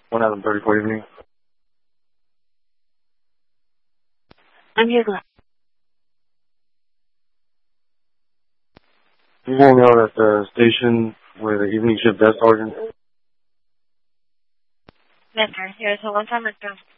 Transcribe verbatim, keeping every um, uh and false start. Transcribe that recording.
eleven thirty-four evening. I'm here, Glenn. You hang out at the station where the evening shift desk sergeant? Yes, sir. Here's a one-time return.